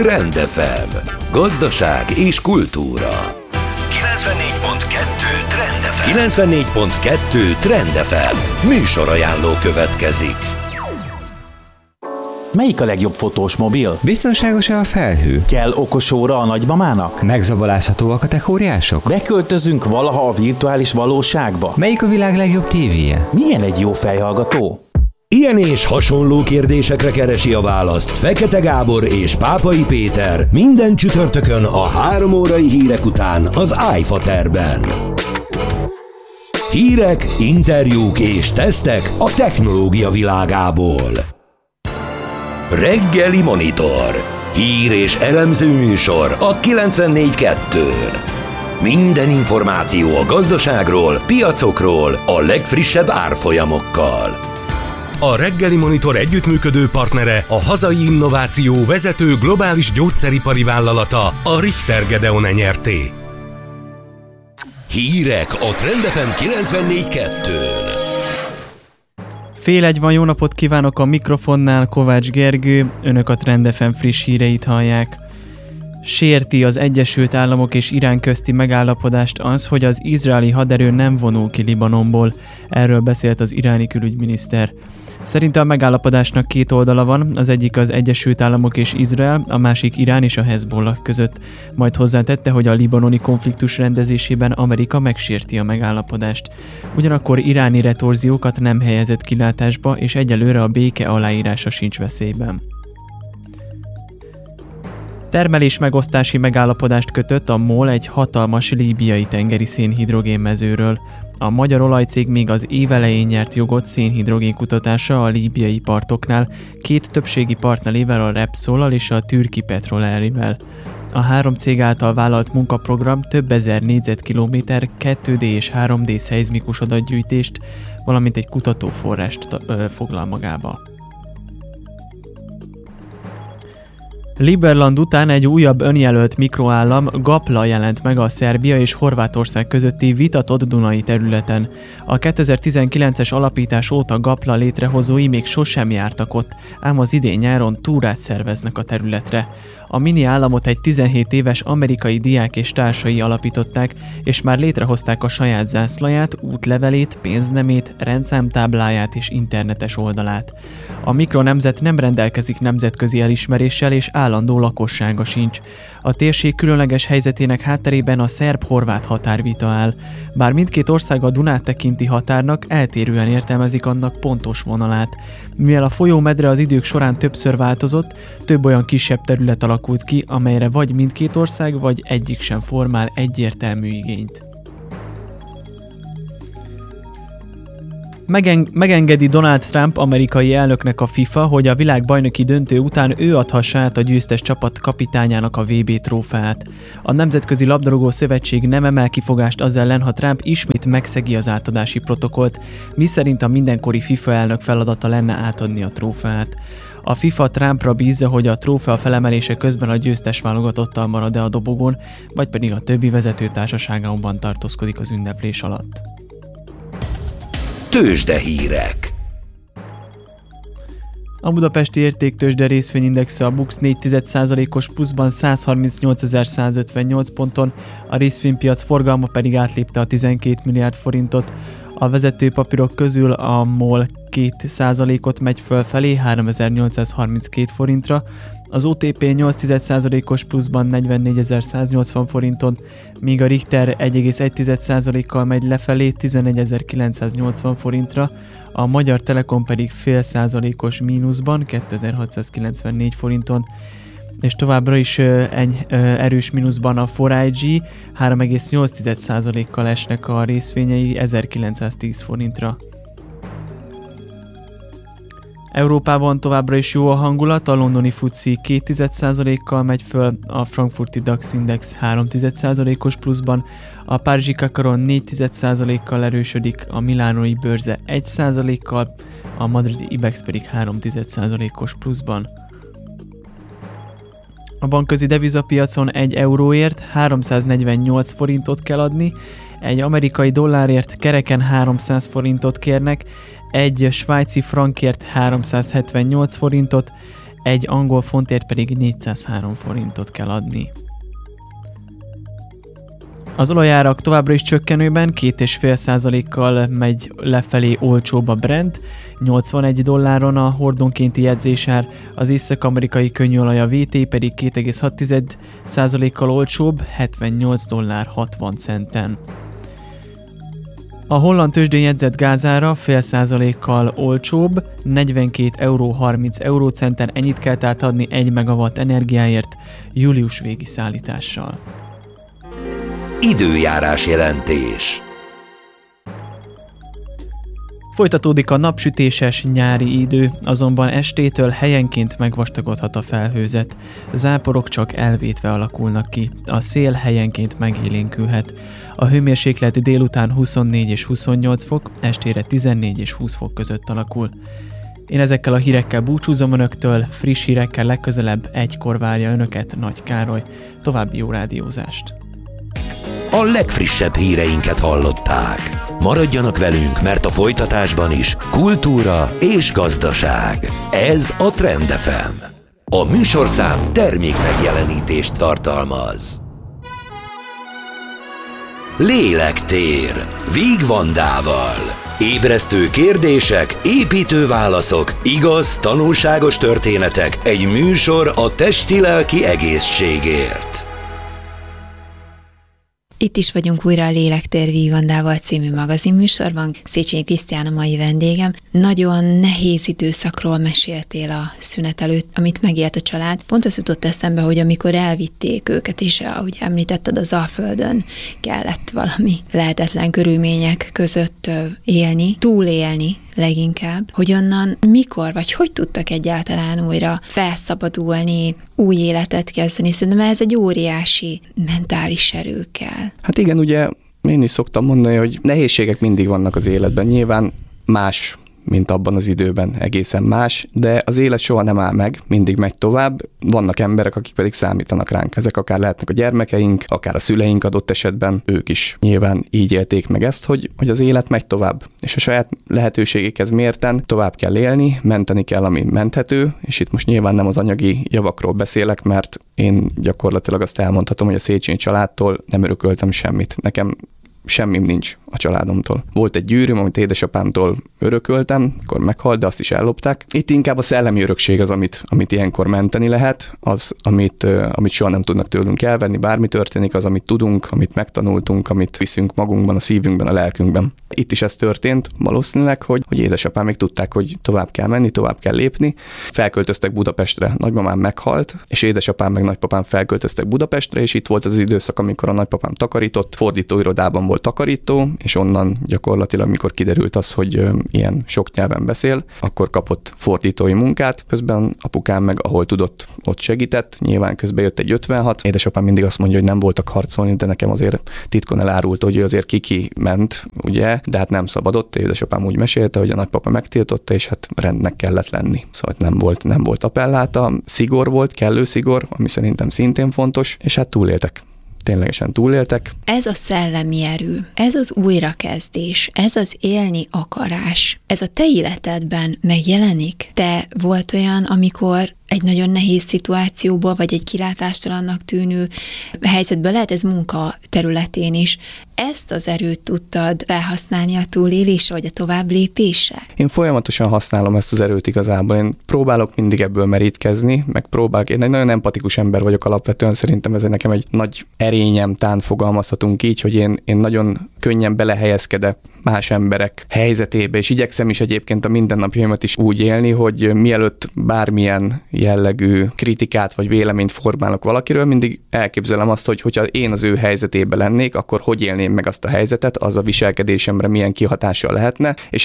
Trend FM. Gazdaság és kultúra. 94.2 Trend FM. 94.2 Trend FM. Műsorajánló következik. Melyik a legjobb fotós mobil? Biztonságos-e a felhő? Kell okos óra a nagymamának? Megzabolázhatóak a techóriások? Beköltözünk valaha a virtuális valóságba? Melyik a világ legjobb tévéje? Milyen egy jó fejhallgató? Ilyen és hasonló kérdésekre keresi a választ Fekete Gábor és Pápai Péter minden csütörtökön a 3 órai hírek után az iFaterben. Hírek, interjúk és tesztek a technológia világából. Reggeli Monitor. Hír és elemző műsor a 94.2-n. Minden információ a gazdaságról, piacokról, a legfrissebb árfolyamokkal. A Reggeli Monitor együttműködő partnere a hazai innováció vezető globális gyógyszeripari vállalata, a Richter Gedeon Nyrt. Hírek a Trend FM 94.2-n. Fél egy van, jó napot kívánok, a mikrofonnál Kovács Gergő, önök a Trend FM friss híreit hallják. Sérti az Egyesült Államok és Irán közti megállapodást az, hogy az izraeli haderő nem vonul ki Libanonból. Erről beszélt az iráni külügyminiszter. Szerinte a megállapodásnak két oldala van, az egyik az Egyesült Államok és Izrael, a másik Irán és a Hezbollah között. Majd hozzátette, hogy a libanoni konfliktus rendezésében Amerika megsérti a megállapodást. Ugyanakkor iráni retorziókat nem helyezett kilátásba, és egyelőre a béke aláírása sincs veszélyben. Termelés megosztási megállapodást kötött a MOL egy hatalmas líbiai tengeri szénhidrogénmezőről. A magyar olajcég még az év elején nyert jogot szénhidrogén kutatásra a líbiai partoknál, két többségi partnerével, a Repsollal és a Türki Petrolerivel. A három cég által vállalt munkaprogram több ezer négyzetkilométer 2D és 3D szeizmikus adatgyűjtést, valamint egy kutatóforrást foglal magába. Liberland után egy újabb önjelölt mikroállam, Gapla jelent meg a Szerbia és Horvátország közötti vitatott Dunai területen. A 2019-es alapítás óta Gapla létrehozói még sosem jártak ott, ám az idén nyáron túrát szerveznek a területre. A mini államot egy 17 éves amerikai diák és társai alapították, és már létrehozták a saját zászlaját, útlevelét, pénznemét, rendszámtábláját és internetes oldalát. A mikronemzet nem rendelkezik nemzetközi elismeréssel és állandó lakossága sincs. A térség különleges helyzetének hátterében a szerb-horvát határvita áll. Bár mindkét ország a Dunát tekinti határnak, eltérően értelmezik annak pontos vonalát. Mivel a folyómedre az idők során többször változott, több olyan kisebb terület alakult ki, amelyre vagy mindkét ország, vagy egyik sem formál egyértelmű igényt. Megengedi Donald Trump amerikai elnöknek a FIFA, hogy a világbajnoki döntő után ő adhassa át a győztes csapat kapitányának a VB trófeát. A Nemzetközi Labdarúgó Szövetség nem emel kifogást az ellen, ha Trump ismét megszegi az átadási protokollt, miszerint a mindenkori FIFA elnök feladata lenne átadni a trófeát. A FIFA Trumpra bízza, hogy a trófea felemelése közben a győztes válogatottal marad-e a dobogón, vagy pedig a többi vezetőtársaságában tartózkodik az ünneplés alatt. Tőzsdehírek. A budapesti értéktőzsde részvényindexe a BUX 4,1%-os pluszban 138.158 ponton, a részvénypiac forgalma pedig átlépte a 12 milliárd forintot. A vezető papírok közül a MOL 2%-ot megy fölfelé 3832 forintra, az OTP 8,1%-os pluszban 44.180 forinton, míg a Richter 1,1%-kal megy lefelé 11.980 forintra, a Magyar Telekom pedig fél százalékos mínuszban 2694 forinton, és továbbra is erős mínuszban a 4IG, 3,8%-kal esnek a részvényei 1910 forintra. Európában továbbra is jó a hangulat, a londoni FTSE 2,1%-kal megy föl, a frankfurti DAX Index 3,1%-os pluszban, a párizsi Kakaron 4,1%-kal erősödik, a milánói bőrze 1%-kal, a madridi IBEX pedig 3,1%-os pluszban. A bankközi devizapiacon 1 euróért 348 forintot kell adni, egy amerikai dollárért kereken 300 forintot kérnek, egy svájci frankért 378 forintot, egy angol fontért pedig 403 forintot kell adni. Az olajárak továbbra is csökkenőben, 2,5%-kal megy lefelé olcsóbb a Brent, $81 a hordonkénti jegyzésár, az észak-amerikai könnyűolaj a VT pedig 2,6%-kal olcsóbb, $78.60. A holland tőzsdén jegyzett gázára 0,5%-kal olcsóbb, 42,30 eurócenten, ennyit kell tehát adni 1 megawatt energiáért július végi szállítással. Időjárás jelentés. Folytatódik a napsütéses nyári idő, azonban estétől helyenként megvastagodhat a felhőzet. Záporok csak elvétve alakulnak ki, a szél helyenként megélénkülhet. A hőmérséklet délután 24 és 28 fok, estére 14 és 20 fok között alakul. Én ezekkel a hírekkel búcsúzom önöktől, friss hírekkel legközelebb egykor várja önöket Nagy Károly. További jó rádiózást! A legfrissebb híreinket hallották. Maradjanak velünk, mert a folytatásban is kultúra és gazdaság. Ez a Trend FM. A műsorszám termék megjelenítést tartalmaz. Lélektér. Víg Vandával. Ébresztő kérdések, építő válaszok, igaz, tanulságos történetek, egy műsor a testi-lelki egészségért. Itt is vagyunk újra a Lélektér Víg Vandával című magazinműsorban. Széchenyi Krisztián a mai vendégem. Nagyon nehéz időszakról meséltél a szünet előtt, amit megélt a család. Pont az jutott eszembe, hogy amikor elvitték őket, és ahogy említetted, az Alföldön kellett valami lehetetlen körülmények között élni, túlélni leginkább, hogy onnan mikor, vagy hogy tudtak egyáltalán újra felszabadulni, új életet kezdeni. Szerintem ez egy óriási mentális erő kell. Hát igen, ugye én is szoktam mondani, hogy nehézségek mindig vannak az életben. Nyilván más, mint abban az időben, egészen más, de az élet soha nem áll meg, mindig megy tovább. Vannak emberek, akik pedig számítanak ránk. Ezek akár lehetnek a gyermekeink, akár a szüleink adott esetben, ők is nyilván így élték meg ezt, hogy az élet megy tovább. És a saját lehetőségekhez mérten tovább kell élni, menteni kell, ami menthető, és itt most nyilván nem az anyagi javakról beszélek, mert én gyakorlatilag azt elmondhatom, hogy a Széchenyi családtól nem örököltem semmit. Nekem semmim nincs a családomtól. Volt egy gyűrűm, amit édesapámtól örököltem, akkor meghalt, de azt is ellopták. Itt inkább a szellemi örökség az, amit ilyenkor menteni lehet, az, amit soha nem tudnak tőlünk elvenni, bármi történik, az, amit tudunk, amit megtanultunk, amit viszünk magunkban, a szívünkben, a lelkünkben. Itt is ez történt, valószínűleg, hogy édesapám még tudták, hogy tovább kell menni, tovább kell lépni. Felköltöztek Budapestre, nagymamám meghalt, és édesapám meg nagypapám felköltöztek Budapestre, és itt volt az időszak, amikor a nagypapám takarított, fordítóirodában volt takarító, és onnan gyakorlatilag, mikor kiderült az, hogy ilyen sok nyelven beszél, akkor kapott fordítói munkát. Közben apukám meg, ahol tudott, ott segített. Nyilván közben jött egy 56. Édesapám mindig azt mondja, hogy nem voltak harcolni, de nekem azért titkon elárult, hogy ő azért kiki ment, ugye, de hát nem szabadott. Édesapám úgy mesélte, hogy a nagypapa megtiltotta, és hát rendnek kellett lenni. Szóval nem volt appelláta, szigor volt, kellő szigor, ami szerintem szintén fontos, és hát túléltek. Ténylegesen túléltek. Ez a szellemi erő, ez az újrakezdés, ez az élni akarás, ez a te életedben megjelenik? Te volt olyan, amikor egy nagyon nehéz szituációból, vagy egy kilátástalannak tűnő helyzetben, lehet ez munka területén is, ezt az erőt tudtad felhasználni a túlélésre, vagy a tovább lépésre? Én folyamatosan használom ezt az erőt igazából. Én próbálok mindig ebből merítkezni, meg próbálok. Én egy nagyon empatikus ember vagyok alapvetően, szerintem ez nekem egy nagy erényem, tán fogalmazhatunk így, hogy én nagyon könnyen belehelyezkedek más emberek helyzetébe, és igyekszem is egyébként a mindennapjaimat is úgy élni, hogy mielőtt bármilyen jellegű kritikát vagy véleményt formálok valakiről, mindig elképzelem azt, hogy hogyha én az ő helyzetében lennék, akkor hogy élném meg azt a helyzetet, az a viselkedésemre milyen kihatással lehetne, és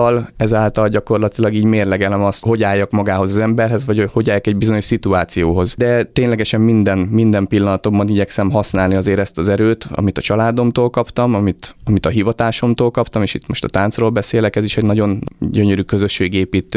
ezáltal gyakorlatilag így mérlegelem azt, hogy álljak magához az emberhez, vagy hogy álljak egy bizonyos szituációhoz. De ténylegesen minden pillanatomban igyekszem használni azért ezt az erőt, amit a családomtól kaptam, amit a hivatásomtól kaptam, és itt most a táncról beszélek, ez is egy nagyon gyönyörű közösségépítő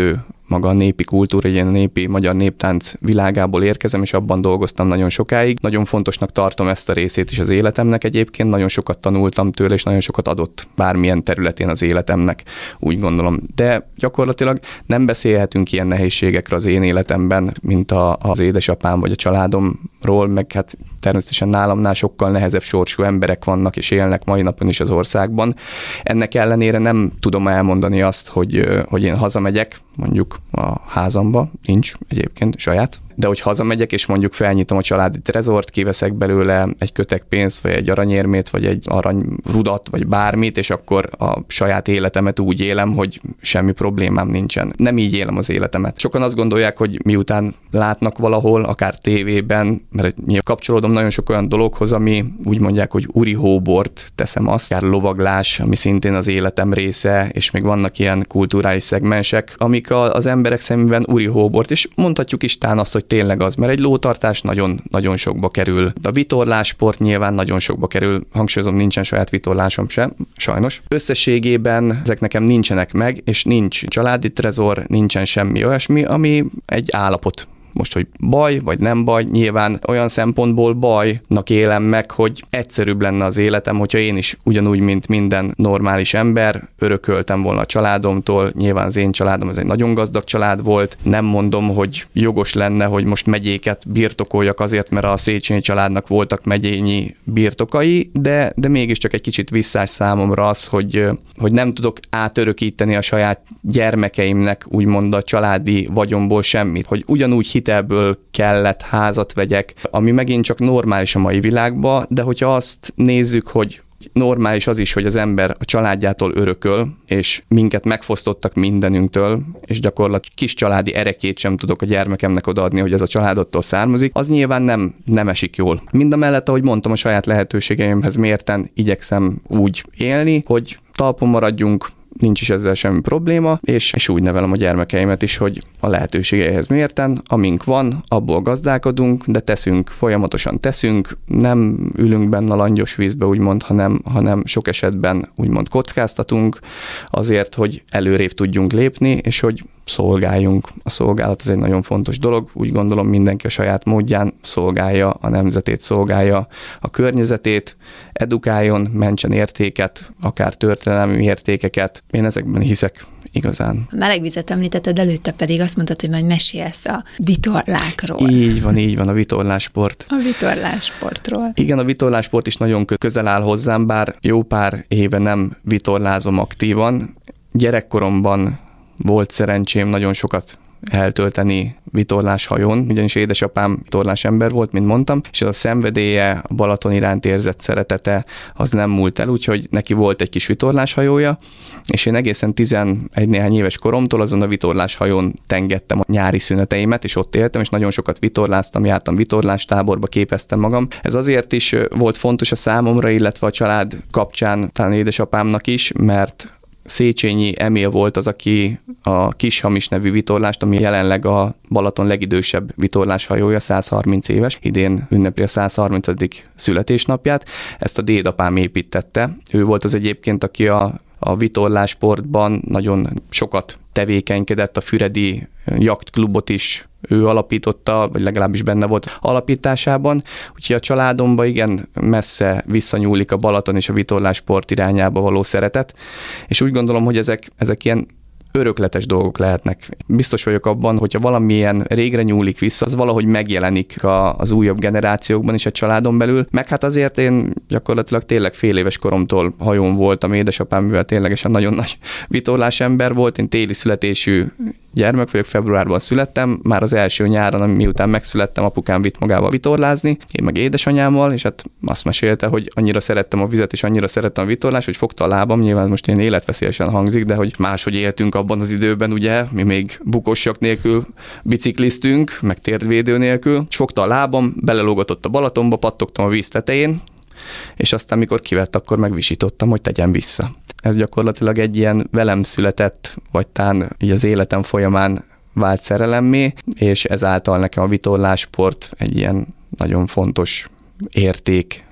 maga a népi kultúra, egy ilyen népi magyar néptánc világából érkezem, és abban dolgoztam nagyon sokáig. Nagyon fontosnak tartom ezt a részét is az életemnek egyébként, nagyon sokat tanultam tőle, és nagyon sokat adott bármilyen területén az életemnek, úgy gondolom. De gyakorlatilag nem beszélhetünk ilyen nehézségekre az én életemben, mint az édesapám vagy a családomról, meg hát természetesen nálamnál sokkal nehezebb sorsú emberek vannak és élnek mai napon is az országban. Ennek ellenére nem tudom elmondani azt, hogy én hazamegyek, mondjuk a házamba, nincs egyébként saját, de hogy hazamegyek, és mondjuk felnyitom a családi trezort, kiveszek belőle egy kötek pénzt, vagy egy aranyérmét, vagy egy aranyrudat, vagy bármit, és akkor a saját életemet úgy élem, hogy semmi problémám nincsen. Nem így élem az életemet. Sokan azt gondolják, hogy miután látnak valahol, akár tévében, mert kapcsolódom nagyon sok olyan dologhoz, ami úgy mondják, hogy uri hóbort teszem azt, akár lovaglás, ami szintén az életem része, és még vannak ilyen kulturális szegmensek, amik az emberek szemében uri hóbort, és mondhatjuk is tán azt, hogy tényleg az, mert egy lótartás nagyon, nagyon sokba kerül. A vitorlásport nyilván nagyon sokba kerül, hangsúlyozom, nincsen saját vitorlásom sem, sajnos. Összességében ezek nekem nincsenek meg, és nincs családi trezor, nincsen semmi olyasmi, ami egy állapot. Most, hogy baj, vagy nem baj, nyilván olyan szempontból bajnak élem meg, hogy egyszerűbb lenne az életem, hogyha én is ugyanúgy, mint minden normális ember, örököltem volna a családomtól. Nyilván az én családom ez egy nagyon gazdag család volt. Nem mondom, hogy jogos lenne, hogy most megyéket birtokoljak azért, mert a Széchenyi családnak voltak megyényi birtokai, de mégiscsak egy kicsit visszás számomra az, hogy nem tudok átörökíteni a saját gyermekeimnek úgymond a családi vagyomból semmit, hogy ugyanúgy hitelből kellett házat vegyek, ami megint csak normális a mai világban, de hogyha azt nézzük, hogy normális az is, hogy az ember a családjától örököl, és minket megfosztottak mindenünktől, és gyakorlatilag kis családi erekét sem tudok a gyermekemnek odaadni, hogy ez a családottól származik, az nyilván nem esik jól. Mindamellett, ahogy mondtam, a saját lehetőségeimhez mérten igyekszem úgy élni, hogy talpon maradjunk, nincs is ezzel semmi probléma, és úgy nevelem a gyermekeimet is, hogy a lehetőségeihez mérten, amink van, abból gazdálkodunk, de folyamatosan teszünk, nem ülünk benne a langyos vízbe, úgymond, hanem sok esetben úgymond kockáztatunk azért, hogy előrébb tudjunk lépni, és hogy szolgáljunk. A szolgálat az egy nagyon fontos dolog. Úgy gondolom, mindenki a saját módján szolgálja a nemzetét, szolgálja a környezetét, edukáljon, mentsen értéket, akár történelmi értékeket. Én ezekben hiszek igazán. A melegvizet említetted, előtte pedig azt mondtad, hogy majd mesélsz a vitorlákról. Így van, a vitorlásport. A vitorlásportról. Igen, a vitorlásport is nagyon közel áll hozzám, bár jó pár éve nem vitorlázom aktívan. Gyerekkoromban volt szerencsém nagyon sokat eltölteni vitorláshajón, ugyanis édesapám vitorlás ember volt, mint mondtam, és az a szenvedélye, a Balaton iránt érzett szeretete, az nem múlt el, úgyhogy neki volt egy kis vitorláshajója, és én egészen 11 néhány éves koromtól azon a vitorláshajón tengettem a nyári szüneteimet, és ott éltem, és nagyon sokat vitorláztam, jártam vitorlástáborba, képeztem magam. Ez azért is volt fontos a számomra, illetve a család kapcsán, talán édesapámnak is, mert Széchenyi Emil volt az, aki a Kishamis nevű vitorlást, ami jelenleg a Balaton legidősebb vitorláshajója, 130 éves, idén ünnepli a 130. születésnapját. Ezt a dédapám építette. Ő volt az egyébként, aki a vitorlásportban nagyon sokat tevékenykedett, a Füredi Jachtklubot is ő alapította, vagy legalábbis benne volt alapításában, úgyhogy a családomban igen messze visszanyúlik a Balaton és a vitorlásport irányába való szeretet, és úgy gondolom, hogy ezek ilyen örökletes dolgok lehetnek. Biztos vagyok abban, hogyha valamilyen régre nyúlik vissza, az valahogy megjelenik az újabb generációkban is a családon belül, meg hát azért én gyakorlatilag tényleg fél éves koromtól hajón voltam, édesapám, mivel ténylegesen nagyon nagy vitorlás ember volt, én téli születésű gyermek vagyok, februárban születtem, már az első nyáron, miután megszülettem, apukám vitt magával vitorlázni, én meg édesanyámmal, és hát azt mesélte, hogy annyira szerettem a vizet, és annyira szerettem a vitorlást, hogy fogta a lábam, nyilván most ilyen életveszélyesen hangzik, de hogy máshogy éltünk abban az időben, ugye, mi még bukossak nélkül bicikliztünk, meg térdvédő nélkül, és fogta a lábam, belelógatott a Balatonba, pattogtam a víz tetején, és aztán mikor kivett, akkor megvisítottam, hogy tegyen vissza. Ez gyakorlatilag egy ilyen velem született, vagy tán így az életem folyamán vált szerelemmé, és ezáltal nekem a vitorlásport egy ilyen nagyon fontos érték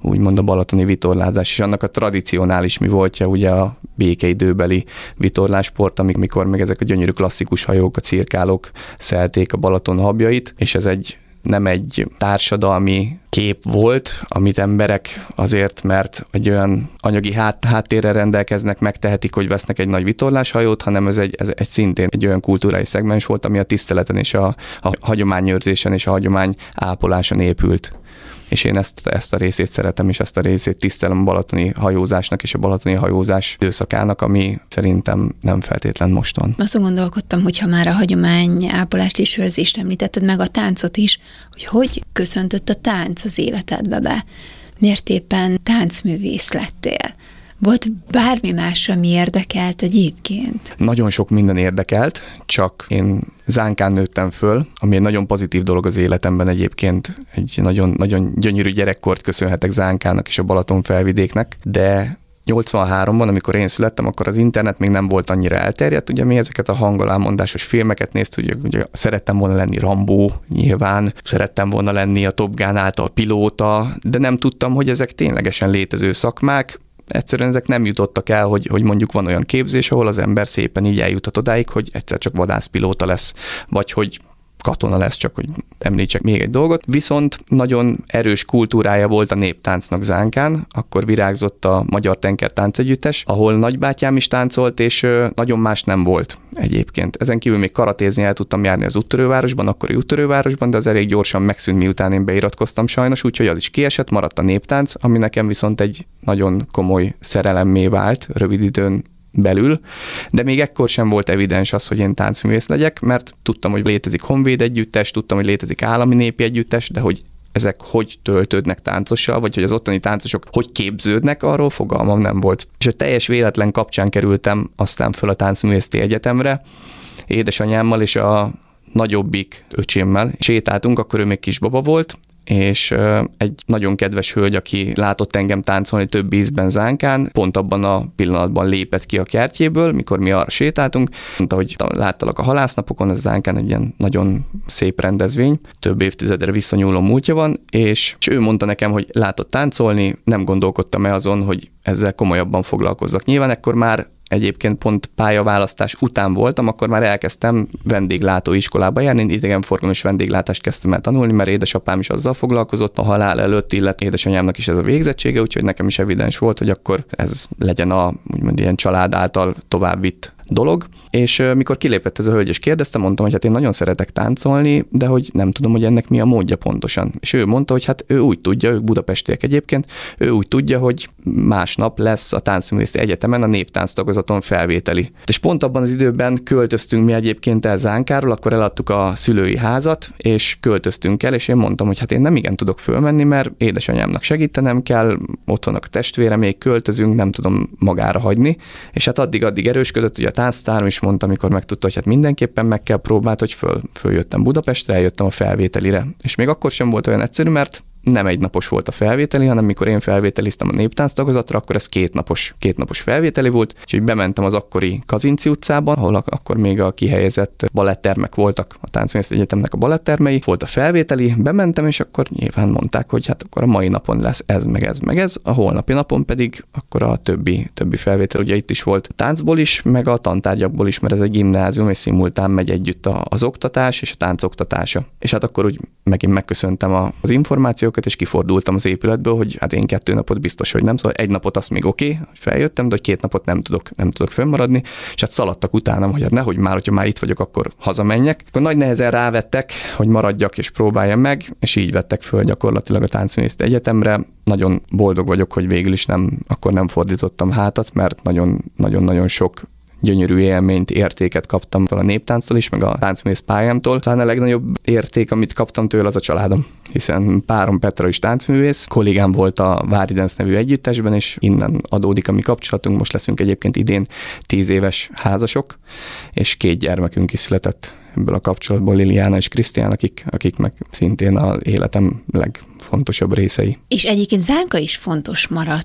úgymond a balatoni vitorlázás, és annak a tradicionális mi voltja, ugye a békeidőbeli vitorlásport, amikor még ezek a gyönyörű klasszikus hajók, a cirkálók szelték a Balaton habjait, és ez nem egy társadalmi kép volt, amit emberek azért, mert egy olyan anyagi háttérrel rendelkeznek, megtehetik, hogy vesznek egy nagy vitorláshajót, hanem ez egy szintén egy olyan kulturális szegmens volt, ami a tiszteleten és a hagyományőrzésen és a hagyomány ápoláson épült. És én ezt a részét szeretem, és ezt a részét tisztelem a balatoni hajózásnak és a balatoni hajózás időszakának, ami szerintem nem feltétlen most van. Azon gondolkodtam, hogyha már a hagyomány ápolást és őrzést említetted, meg a táncot is, hogy köszöntött a tánc az életedbe be? Miért éppen táncművész lettél? Volt bármi más, ami érdekelt egyébként? Nagyon sok minden érdekelt, csak én Zánkán nőttem föl, ami egy nagyon pozitív dolog az életemben egyébként. Egy nagyon, nagyon gyönyörű gyerekkort köszönhetek Zánkának és a Balaton felvidéknek, de 83-ban, amikor én születtem, akkor az internet még nem volt annyira elterjedt, ugye mi ezeket a hangolámondásos filmeket néztük, ugye szerettem volna lenni Rambó, nyilván, szerettem volna lenni a Top Gun által pilóta, de nem tudtam, hogy ezek ténylegesen létező szakmák. Egyszerűen ezek nem jutottak el, hogy mondjuk van olyan képzés, ahol az ember szépen így eljuthat odáig, hogy egyszer csak vadászpilóta lesz, vagy hogy katona lesz, csak hogy említsek még egy dolgot. Viszont nagyon erős kultúrája volt a néptáncnak Zánkán, akkor virágzott a Magyar Tenker Táncegyüttes, ahol nagybátyám is táncolt, és nagyon más nem volt egyébként. Ezen kívül még karatézni el tudtam járni az úttörővárosban, akkori úttörővárosban, de az elég gyorsan megszűnt, miután én beiratkoztam sajnos, úgyhogy az is kiesett, maradt a néptánc, ami nekem viszont egy nagyon komoly szerelemmé vált rövid időn belül, de még ekkor sem volt evidens az, hogy én táncművész legyek, mert tudtam, hogy létezik honvéd együttes, tudtam, hogy létezik állami népi együttes, de hogy ezek hogy töltődnek táncossal, vagy hogy az ottani táncosok hogy képződnek, arról fogalmam nem volt. És a teljes véletlen kapcsán kerültem aztán föl a Táncművészeti Egyetemre, édesanyámmal és a nagyobbik öcsémmel sétáltunk, akkor ő még kisbaba volt, és egy nagyon kedves hölgy, aki látott engem táncolni több ízben Zánkán, pont abban a pillanatban lépett ki a kertjéből, mikor mi arra sétáltunk, mondta, hogy láttalak a halásznapokon, ez Zánkán egy ilyen nagyon szép rendezvény, több évtizedre visszanyúló múltja van, és ő mondta nekem, hogy látott táncolni, nem gondolkodtam azon, hogy ezzel komolyabban foglalkozzak. Nyilván ekkor már egyébként pont pályaválasztás után voltam, akkor már elkezdtem vendéglátóiskolába járni, idegenforgalmas vendéglátást kezdtem el tanulni, mert édesapám is azzal foglalkozott a halál előtt, illetve édesanyámnak is ez a végzettsége, úgyhogy nekem is evidens volt, hogy akkor ez legyen a úgymond ilyen család által továbbvitt dolog, és mikor kilépett ez a hölgy, és kérdeztem, mondtam, hogy hát én nagyon szeretek táncolni, de hogy nem tudom, hogy ennek mi a módja pontosan. És ő mondta, hogy hát ő úgy tudja, ők budapestiek egyébként, ő úgy tudja, hogy másnap lesz a Táncművészeti Egyetemen a néptánc tagozaton felvételi. És pont abban az időben költöztünk mi egyébként el Zánkáról, akkor eladtuk a szülői házat, és költöztünk el, és én mondtam, hogy hát én nem igen tudok fölmenni, mert édesanyámnak segítenem kell, ott vannak a testvérem, még költözünk, nem tudom magára hagyni, és hát addig erősködött, hogy a tánctárom is mondta, amikor megtudta, hogy hát mindenképpen meg kell próbálni, hogy följöttem Budapestre, eljöttem a felvételire. És még akkor sem volt olyan egyszerű, mert nem egy napos volt a felvételi, hanem mikor én felvételiztem a néptánc tagozatra, akkor ez két napos felvételi volt, úgyhogy bementem az akkori Kazinci utcában, ahol akkor még a kihelyezett balettermek voltak, a Táncművészeti Egyetemnek a balettermei, volt a felvételi, bementem, és akkor nyilván mondták, hogy hát akkor a mai napon lesz ez, meg ez, a holnapi napon pedig akkor a többi felvétel, ugye itt is volt táncból is, meg a tantárgyakból is, mert ez egy gimnázium, és szimultán megy együtt az oktatás és a tánc oktatása. És hát akkor úgy megint megköszöntem az információkat, és kifordultam az épületből, hogy hát én 2 napot biztos, hogy nem, szóval egy napot azt még oké, hogy feljöttem, de hogy 2 napot nem tudok fönnmaradni, és hát szaladtak utánam, hogy hát nehogy már, hogyha már itt vagyok, akkor hazamenjek. Akkor nagy nehezen rávettek, hogy maradjak és próbáljam meg, és így vettek föl gyakorlatilag a Táncművészeti Egyetemre. Nagyon boldog vagyok, hogy végül is akkor nem fordítottam hátat, mert nagyon sok gyönyörű élményt, értéket kaptam a néptánctól is, meg a táncművész pályámtól. Talán a legnagyobb érték, amit kaptam tőle, az a családom, hiszen párom Petra is táncművész, kollégám volt a Vári Dance nevű együttesben, és innen adódik a mi kapcsolatunk. Most leszünk egyébként idén 10 éves házasok, és 2 gyermekünk is született ebből a kapcsolatból, Liliana és Krisztián, akik meg szintén az életem legfontosabb részei. És egyébként Zánka is fontos maradt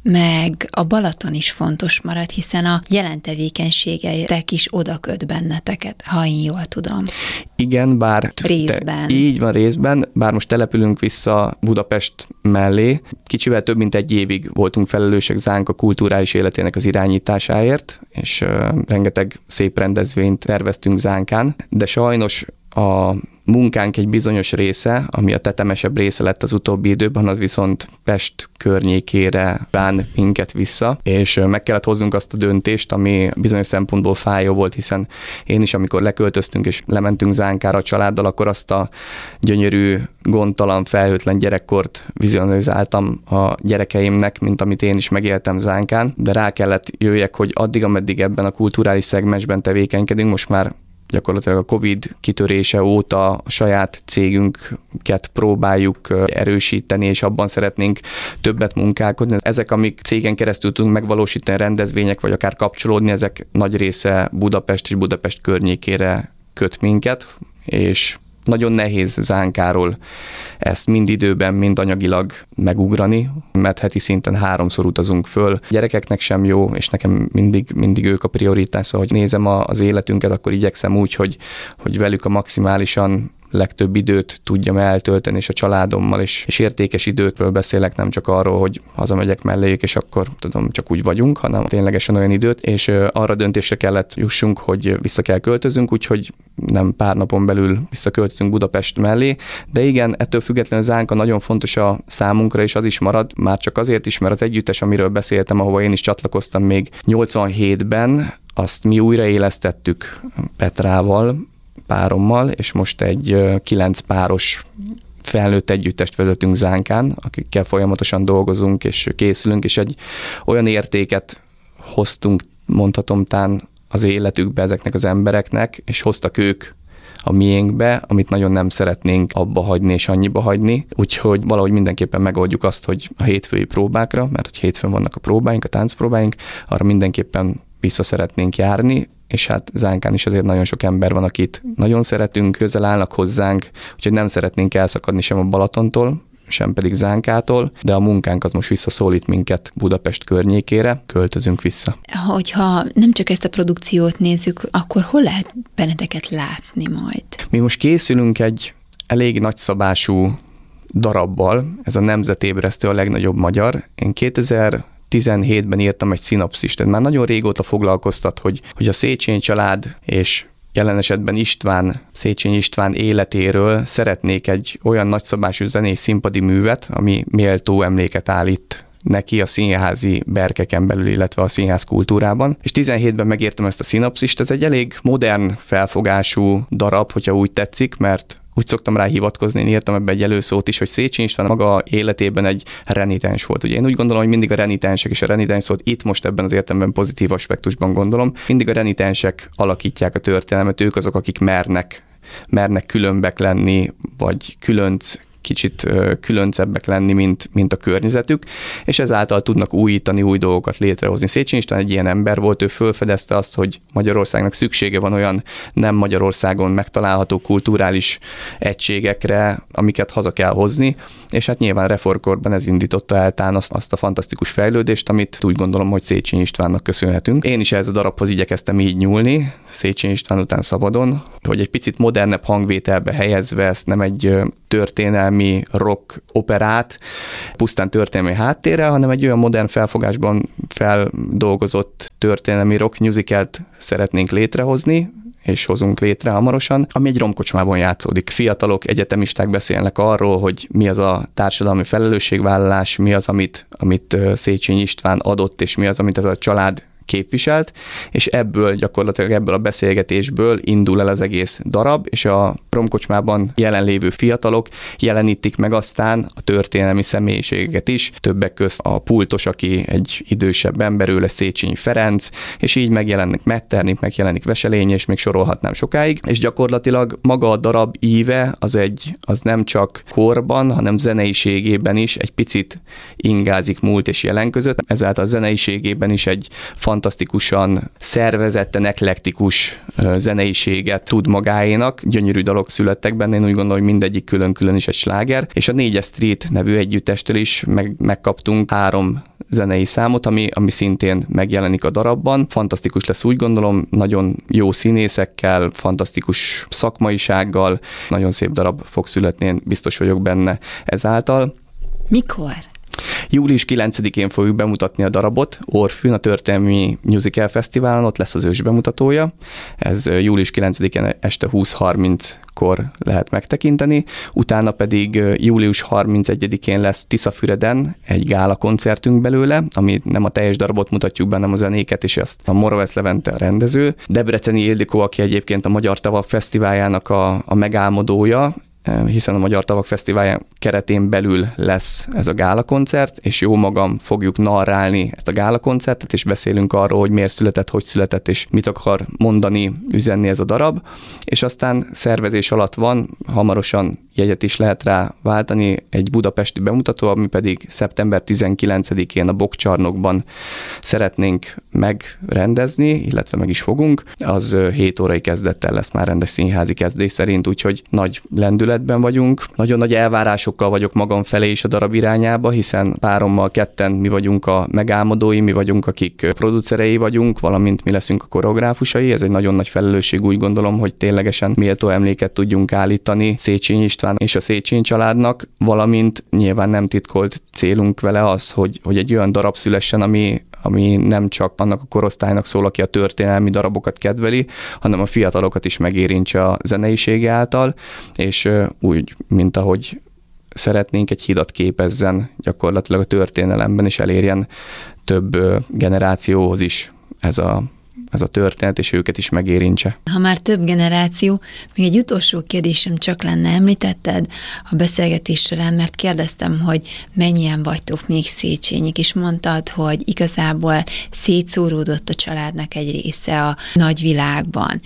meg a Balaton is fontos marad, hiszen a jelen tevékenységeitek is oda köt benneteket, ha én jól tudom. Igen, bár... Részben. Így van, részben, bár most települünk vissza Budapest mellé. Kicsivel több mint egy évig voltunk felelősek Zánka kulturális életének az irányításáért, és rengeteg szép rendezvényt terveztünk Zánkán, de sajnos a munkánk egy bizonyos része, ami a tetemesebb része lett az utóbbi időben, az viszont Pest környékére bán minket vissza, és meg kellett hoznunk azt a döntést, ami bizonyos szempontból fájó volt, hiszen én is, amikor leköltöztünk és lementünk Zánkára a családdal, akkor azt a gyönyörű, gondtalan, felhőtlen gyerekkort vizionalizáltam a gyerekeimnek, mint amit én is megéltem Zánkán, de rá kellett jöjjek, hogy addig, ameddig ebben a kulturális szegmensben tevékenykedünk, most már gyakorlatilag a Covid kitörése óta a saját cégünket próbáljuk erősíteni, és abban szeretnénk többet munkálkodni. Ezek, amik cégen keresztül tudunk megvalósítani, rendezvények, vagy akár kapcsolódni, ezek nagy része Budapest és Budapest környékére köt minket, és nagyon nehéz Zánkáról ezt mind időben, mind anyagilag megugrani, mert heti szinten 3-szor utazunk föl. Gyerekeknek sem jó, és nekem mindig ők a prioritás, szóval, hogy nézem az életünket, akkor igyekszem úgy, hogy velük a maximálisan legtöbb időt tudjam eltölteni, és a családommal, és értékes időkről beszélek, nem csak arról, hogy hazamegyek melléjük, és akkor tudom, csak úgy vagyunk, hanem ténylegesen olyan időt, és arra döntésre kellett jussunk, hogy vissza kell költözünk, úgyhogy nem pár napon belül visszaköltözünk Budapest mellé, de igen, ettől függetlenül Zánka nagyon fontos a számunkra, és az is marad, már csak azért is, mert az együttes, amiről beszéltem, ahova én is csatlakoztam még 87-ben, azt mi újraélesztettük Petrával, párommal, és most egy 9 páros felnőtt együttest vezetünk Zánkán, akikkel folyamatosan dolgozunk és készülünk, és egy olyan értéket hoztunk, mondhatom tán az életükbe ezeknek az embereknek, és hoztak ők a miénkbe, amit nagyon nem szeretnénk abba hagyni és annyiba hagyni, úgyhogy valahogy mindenképpen megoldjuk azt, hogy a hétfői próbákra, mert hogy hétfőn vannak a próbáink, a táncpróbáink, arra mindenképpen vissza szeretnénk járni, és hát Zánkán is azért nagyon sok ember van, akit nagyon szeretünk, közel állnak hozzánk, úgyhogy nem szeretnénk elszakadni sem a Balatontól, sem pedig Zánkától, de a munkánk az most visszaszólít minket Budapest környékére, költözünk vissza. Hogyha nem csak ezt a produkciót nézzük, akkor hol lehet benneteket látni majd? Mi most készülünk egy elég nagyszabású darabbal, ez a Nemzetébresztő, a legnagyobb magyar. Én 2017-ben írtam egy szinopszist, tehát már nagyon régóta foglalkoztat, hogy a Széchenyi család és jelen esetben Széchenyi István életéről szeretnék egy olyan nagyszabású zenés színpadi művet, ami méltó emléket állít neki a színházi berkeken belül, illetve a színház kultúrában. És 17-ben megírtam ezt a szinopszist, ez egy elég modern felfogású darab, hogyha úgy tetszik, mert úgy szoktam rá hivatkozni, én írtam ebbe egy előszót is, hogy Széchenyi István maga életében egy renitens volt. Ugye én úgy gondolom, hogy mindig a renitensek és a renitens szót itt most ebben az értelemben pozitív aspektusban gondolom. Mindig a renitensek alakítják a történelmet, ők azok, akik mernek különbek lenni, vagy kicsit különcebbek lenni, mint a környezetük, és ezáltal tudnak újítani, új dolgokat létrehozni. Széchenyi István egy ilyen ember volt, ő felfedezte azt, hogy Magyarországnak szüksége van olyan nem Magyarországon megtalálható kulturális egységekre, amiket haza kell hozni, és hát nyilván reformkorban ez indította el tán azt a fantasztikus fejlődést, amit úgy gondolom, hogy Széchenyi Istvánnak köszönhetünk. Én is ehhez a darabhoz igyekeztem így nyúlni, Széchenyi István után szabadon, hogy egy picit modernebb hangvételbe helyezve ezt nem egy történelmi rock operát, pusztán történelmi háttérrel, hanem egy olyan modern felfogásban feldolgozott történelmi rock musicalt szeretnénk létrehozni, és hozunk létre hamarosan, ami egy romkocsmában játszódik. Fiatalok, egyetemisták beszélnek arról, hogy mi az a társadalmi felelősségvállalás, mi az, amit Széchenyi István adott, és mi az, amit ez a család képviselt, és gyakorlatilag ebből a beszélgetésből indul el az egész darab, és a romkocsmában jelenlévő fiatalok jelenítik meg aztán a történelmi személyiségeket is, többek közt a pultos, aki egy idősebb ember, ő lesz Széchenyi Ferenc, és így megjelennek Metternich, megjelenik Veselény, és még sorolhatnám sokáig, és gyakorlatilag maga a darab íve az nem csak korban, hanem zeneiségében is egy picit ingázik múlt és jelen között, ezáltal a zeneiségében is egy fantasztikusan szervezetten, eklektikus zeneiséget tud magáénak. Gyönyörű dalok születtek benne, én úgy gondolom, hogy mindegyik külön-külön is egy sláger, és a 4 Street nevű együttestől is megkaptunk 3 zenei számot, ami szintén megjelenik a darabban. Fantasztikus lesz, úgy gondolom, nagyon jó színészekkel, fantasztikus szakmaisággal, nagyon szép darab fog születni, én biztos vagyok benne ezáltal. Mikor? Július 9-én fogjuk bemutatni a darabot Orfűn, a Történelmi Musical Fesztiválon, ott lesz az ős bemutatója. Ez július 9-én este 20:30-kor lehet megtekinteni, utána pedig július 31-én lesz Tiszafüreden egy gála koncertünk belőle, ami nem a teljes darabot mutatjuk be, hanem a zenéket, és ezt a Moravec Levente a rendező. Debreceni Ildikó, aki egyébként a Magyar Tavak Fesztiváljának a megálmodója, hiszen a Magyar Tavak Fesztiválja keretén belül lesz ez a gálakoncert, és jó magam fogjuk narrálni ezt a gálakoncertet, és beszélünk arról, hogy miért született, hogy született, és mit akar mondani, üzenni ez a darab, és aztán szervezés alatt van, hamarosan jegyet is lehet rá váltani, egy budapesti bemutató, ami pedig szeptember 19-én a Bokkcsarnokban szeretnénk megrendezni, illetve meg is fogunk, az 7 órai kezdettel lesz már rendes színházi kezdés szerint, úgyhogy nagy lendületben vagyunk. Nagyon nagy elvárásokkal vagyok magam felé is a darab irányába, hiszen párommal ketten mi vagyunk a megálmodói, mi vagyunk, akik producerei vagyunk, valamint mi leszünk a koreográfusai. Ez egy nagyon nagy felelősség, úgy gondolom, hogy ténylegesen méltó emléket tudjunk állítani Széchenyi István és a Széchenyi családnak, valamint nyilván nem titkolt célunk vele az, hogy egy olyan darab szülessen, ami nem csak annak a korosztálynak szól, aki a történelmi darabokat kedveli, hanem a fiatalokat is megérintse a zeneisége által, és úgy, mint ahogy szeretnénk, egy hidat képezzen gyakorlatilag a történelemben, és elérjen több generációhoz is ez a történet, és őket is megérintse. Ha már több generáció, még egy utolsó kérdésem csak lenne, említetted a beszélgetés során, mert kérdeztem, hogy mennyien vagytok még Széchenyik, és mondtad, hogy igazából szétszóródott a családnak egy része a nagyvilágban.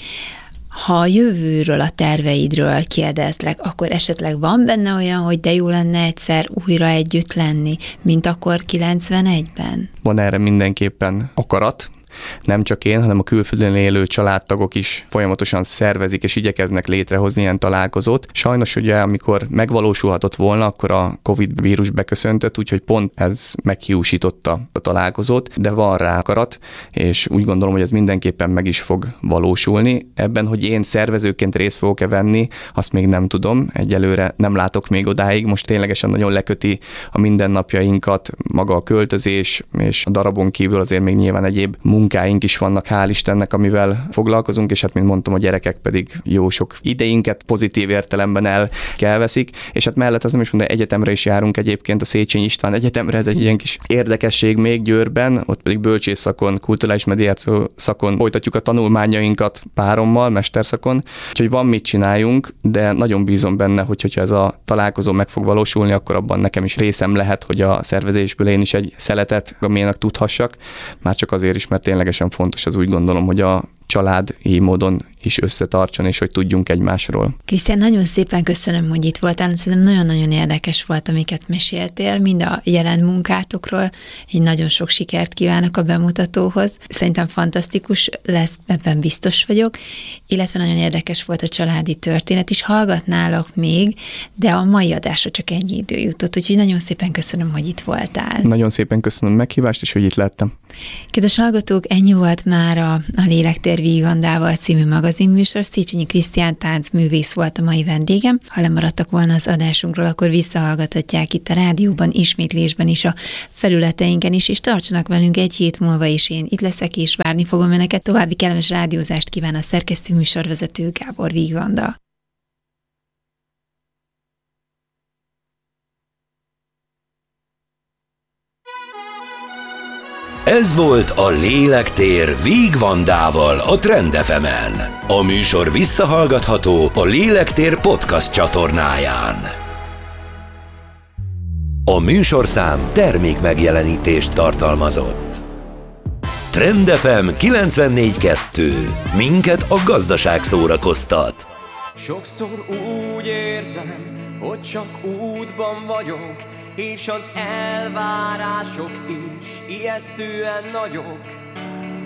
Ha a jövőről, a terveidről kérdezlek, akkor esetleg van benne olyan, hogy de jó lenne egyszer újra együtt lenni, mint akkor 91-ben? Van erre mindenképpen akarat. Nem csak én, hanem a külföldön élő családtagok is folyamatosan szervezik és igyekeznek létrehozni ilyen találkozót. Sajnos ugye, amikor megvalósulhatott volna, akkor a Covid vírus beköszöntött, úgyhogy pont ez meghiúsította a találkozót, de van rá akarat, és úgy gondolom, hogy ez mindenképpen meg is fog valósulni. Ebben, hogy én szervezőként részt fogok-e venni, azt még nem tudom, egyelőre nem látok még odáig, most ténylegesen nagyon leköti a mindennapjainkat, maga a költözés, és a darabon kívül azért még nyilván egyéb munkáink is vannak, hál' Istennek, amivel foglalkozunk, és hát, mint mondtam, a gyerekek pedig jó sok idejünket pozitív értelemben elveszik, és hát mellett az nem is mondom, egyetemre is járunk egyébként, a Széchenyi István Egyetemre, ez egy ilyen kis érdekesség még Győrben, ott pedig bölcsész szakon, kulturális mediáció szakon folytatjuk a tanulmányainkat párommal, mesterszakon, úgyhogy van mit csináljunk, de nagyon bízom benne, hogyha ez a találkozó meg fog valósulni, akkor abban nekem is részem lehet, hogy a szervezésből én is egy szeletet magamnak tudhassak, már csak azért is, mert ténylegesen fontos, az úgy gondolom, hogy a család így módon is összetartson, és hogy tudjunk egymásról. Krisztián, nagyon szépen köszönöm, hogy itt voltál. Szerintem nagyon-nagyon érdekes volt, amiket meséltél, mind a jelen munkátokról. Én nagyon sok sikert kívánok a bemutatóhoz. Szerintem fantasztikus lesz, ebben biztos vagyok, illetve nagyon érdekes volt a családi történet is. Hallgatnálak még, de a mai adásra csak ennyi idő jutott, úgyhogy nagyon szépen köszönöm, hogy itt voltál. Nagyon szépen köszönöm a meghívást, és hogy itt lettem. Kedves hallgatók, ennyi volt már a Lélektér Vígvandával című magazinműsor. Széchenyi Krisztián táncművész volt a mai vendégem. Ha lemaradtak volna az adásunkról, akkor visszahallgathatják itt a rádióban, ismétlésben is, a felületeinken is, és tartsanak velünk egy hét múlva is. Én itt leszek, és várni fogom önöket. További kellemes rádiózást kíván a szerkesztő műsorvezető Gábor Vígvanda. Ez volt a Lélektér Vígvandával a Trend FM-en. A műsor visszahallgatható a Lélektér podcast csatornáján. A műsorszám termékmegjelenítést tartalmazott. Trend FM 94.2. Minket a gazdaság szórakoztat. Sokszor úgy érzem, hogy csak útban vagyok, és az elvárások is ijesztően nagyok.